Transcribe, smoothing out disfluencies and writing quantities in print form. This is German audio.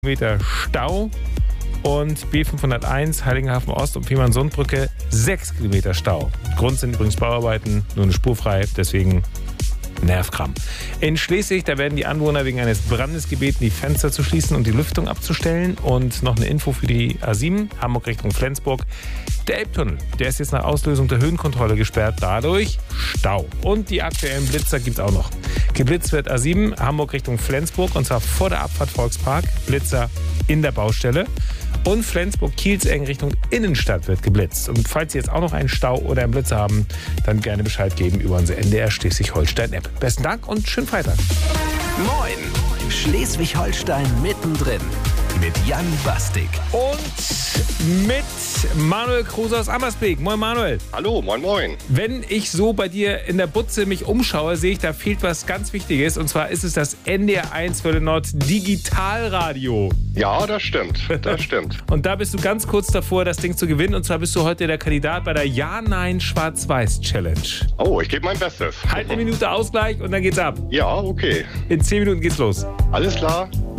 Meter Stau. Und B501 Heiligenhafen Ost und Fehmarnsundbrücke 6 Kilometer Stau. Grund sind übrigens Bauarbeiten, nur eine Spur frei, deswegen Nervkram. In Schleswig, da werden die Anwohner wegen eines Brandes gebeten, die Fenster zu schließen und die Lüftung abzustellen. Und noch eine Info für die A7, Hamburg Richtung Flensburg. Der Elbtunnel, der ist jetzt nach Auslösung der Höhenkontrolle gesperrt, dadurch Stau. Und die aktuellen Blitzer gibt es auch noch. Geblitzt wird A7, Hamburg Richtung Flensburg, und zwar vor der Abfahrt Volkspark, Blitzer in der Baustelle. Und Flensburg-Kielzeng Richtung Innenstadt wird geblitzt. Und falls Sie jetzt auch noch einen Stau oder einen Blitzer haben, dann gerne Bescheid geben über unsere NDR Schleswig-Holstein-App. Besten Dank und schönen Freitag. Moin, Schleswig-Holstein mittendrin mit Jan Bastik. Und mit Manuel Kruse aus Ammersbeek. Moin Manuel. Hallo, moin moin. Wenn ich so bei dir in der Butze mich umschaue, sehe ich, da fehlt was ganz Wichtiges. Und zwar ist es das NDR 1 Welle Nord Digitalradio. Ja, das stimmt, das stimmt. Und da bist du ganz kurz davor, das Ding zu gewinnen. Und zwar bist du heute der Kandidat bei der Ja-Nein-Schwarz-Weiß-Challenge. Oh, ich gebe mein Bestes. Halt eine Minute Ausgleich und dann geht's ab. Ja, okay. In 10 Minuten geht's los. Alles klar.